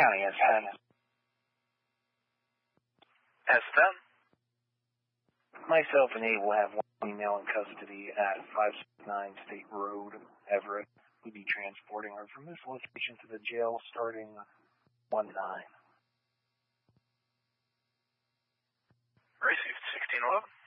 County S10. S10? Myself and Abe will have one female in custody at 569 State Road, Everett. We'll be transporting her from this location to the jail starting 1-9. Received 1611.